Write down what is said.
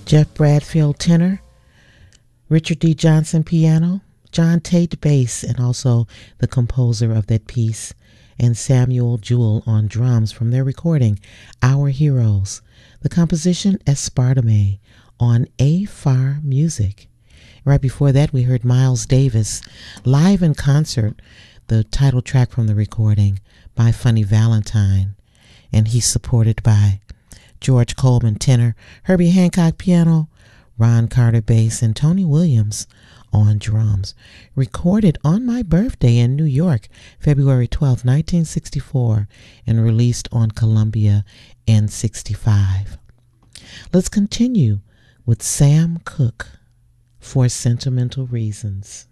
Jeff Bradfield tenor, Richard D. Johnson piano, John Tate bass, and also the composer of that piece, and Samuel Jewell on drums from their recording, Our Heroes. The composition, Espartame, on A-Far Music. Right before that, we heard Miles Davis live in concert, the title track from the recording, by Funny Valentine. And he's supported by George Coleman tenor, Herbie Hancock piano, Ron Carter bass, and Tony Williams on drums. Recorded on my birthday in New York, February 12, 1964, and released on Columbia in 65. Let's continue with Sam Cooke, For Sentimental Reasons.